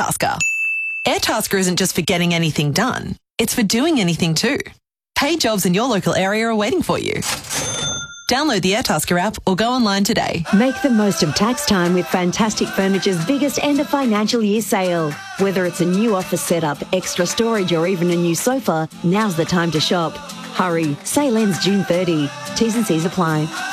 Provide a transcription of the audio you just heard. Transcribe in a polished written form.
Airtasker. Airtasker isn't just for getting anything done, it's for doing anything too. Paid jobs in your local area are waiting for you. Download the Airtasker app or go online today. Make the most of tax time with Fantastic Furniture's biggest end of financial year sale. Whether it's a new office setup, extra storage or even a new sofa, now's the time to shop. Hurry, sale ends June 30. T's and C's apply.